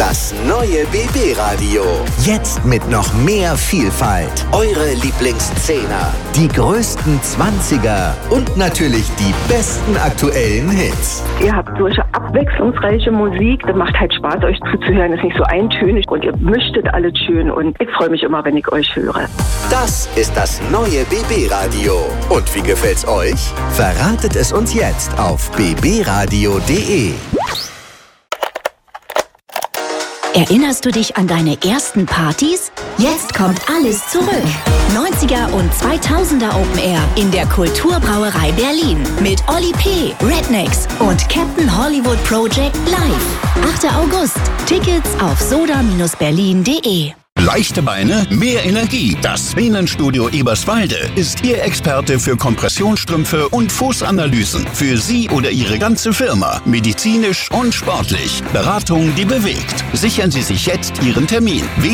Das neue BB Radio. Jetzt mit noch mehr Vielfalt. Eure Lieblingszehner, die größten 20er und natürlich die besten aktuellen Hits. Ihr habt solche abwechslungsreiche Musik. Das macht halt Spaß, euch zuzuhören. Das ist nicht so eintönig und ihr mischtet alles schön. Und ich freue mich immer, wenn ich euch höre. Das ist das neue BB Radio. Und wie gefällt's euch? Verratet es uns jetzt auf bbradio.de. Erinnerst du dich an deine ersten Partys? Jetzt kommt alles zurück. 90er und 2000er Open Air in der Kulturbrauerei Berlin mit Oli P., Rednecks und Captain Hollywood Project live. 8. August. Tickets auf soda-berlin.de. Leichte Beine, mehr Energie. Das Venenstudio Eberswalde ist Ihr Experte für Kompressionsstrümpfe und Fußanalysen. Für Sie oder Ihre ganze Firma. Medizinisch und sportlich. Beratung, die bewegt. Sichern Sie sich jetzt Ihren Termin.